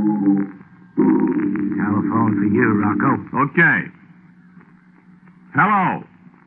Telephone for you, Rocco. Okay. Hello.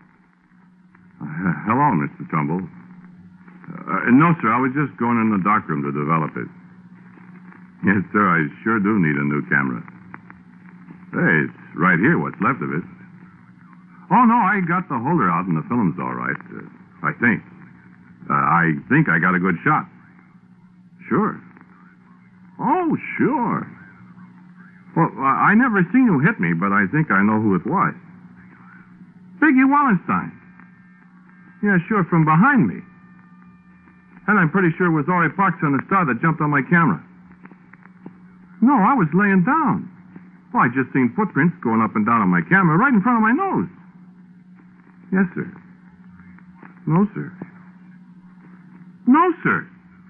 Hello, Mr. Trumbull. No, sir, I was just going in the darkroom to develop it. Yes, sir, I sure do need a new camera. Hey, it's right here, what's left of it. Oh, no, I got the holder out and the film's all right. I think. I think I got a good shot. Sure. Oh, sure. Well, I never seen who hit me, but I think I know who it was. Biggie Wallenstein. Yeah, sure, from behind me. And I'm pretty sure it was Ori Parks on the Star that jumped on my camera. No, I was laying down. Well, I just seen footprints going up and down on my camera right in front of my nose. Yes, sir. No, sir. No, sir.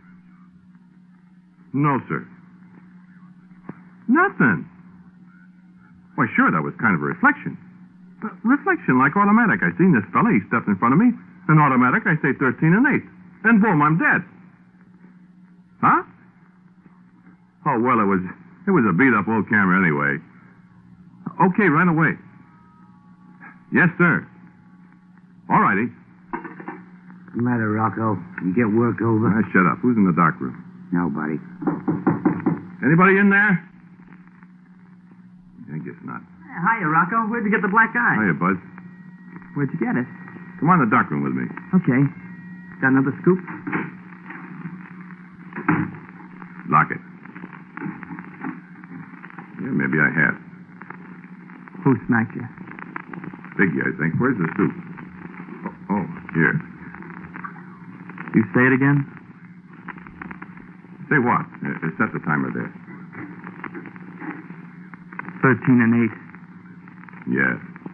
No, sir. Nothing. Why, sure, that was kind of a reflection. Reflection, like automatic. I seen this fella, he stepped in front of me. And automatic, I say 13 and 8. And boom, I'm dead. Huh? Oh, well, it was a beat-up old camera anyway. Okay, right away. Yes, sir. All righty. What's the matter, Rocco? You get worked over? Shut up. Who's in the dark room? Nobody. Anybody in there? I guess not. Hiya, Rocco. Where'd you get the black eye? Hiya, Buzz. Where'd you get it? Come on in the dark room with me. Okay. Got another scoop? Lock it. Yeah, maybe I have. Who smacked you? Biggie, I think. Where's the soup? Oh, here. You say it again? Say what? Set the timer there. 13 and 8. Yeah.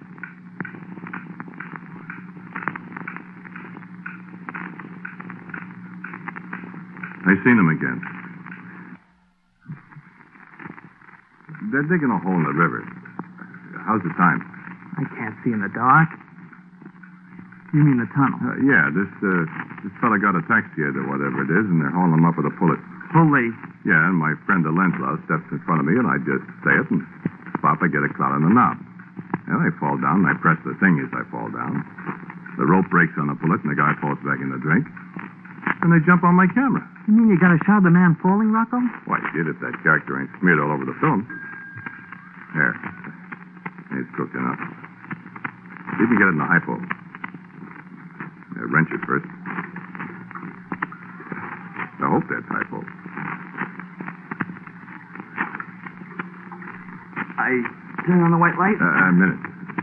I seen him again. They're digging a hole in the river. How's the time? I can't see in the dark. You mean the tunnel? Yeah, this fella got a taxi or whatever it is, and they're hauling him up with a pullet. Pulley. Yeah, and my friend the Lenslow steps in front of me, and I just say it, and pop, I get a clout on the knob. And I fall down, and I press the thing as I fall down. The rope breaks on the pullet, and the guy falls back in the drink. And they jump on my camera. You mean you got a shot of the man falling, Rocco? Why, I did if that character ain't smeared all over the film. There. It's cooked enough. See if you can get it in the hypo. Wrench it first. I hope that's hypo. I turn on the white light? A minute.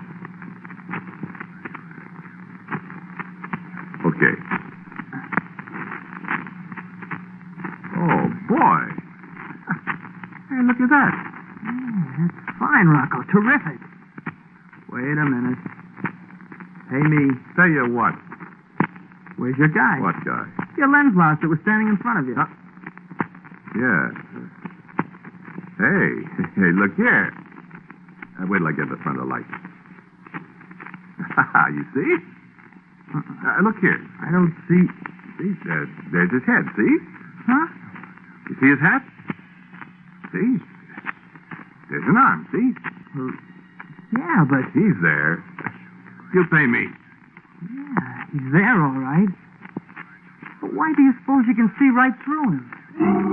Okay. Oh, boy. Hey, look at that. That's fine, Rocco. Terrific. Wait a minute. Hey, me. Tell you what. Where's your guy? What guy? Your lens loss that was standing in front of you. Yeah. Hey, look here. Wait till I get in the front of the light. You see? Look here. I don't see. See, there's his head, see? Huh? You see his hat? See? There's an arm, see? Well, yeah, but... He's there. You pay me. Yeah, he's there, all right. But why do you suppose you can see right through him?